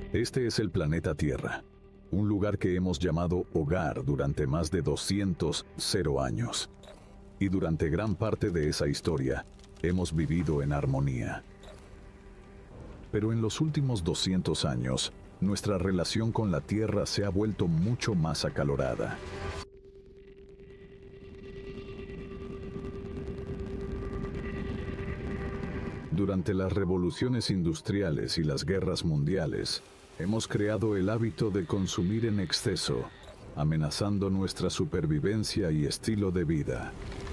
Este es el planeta Tierra, un lugar que hemos llamado hogar durante más de 200 años. Y durante gran parte de esa historia, hemos vivido en armonía. Pero en los últimos 200 años, nuestra relación con la Tierra se ha vuelto mucho más acalorada. Durante las revoluciones industriales y las guerras mundiales, hemos creado el hábito de consumir en exceso, amenazando nuestra supervivencia y estilo de vida.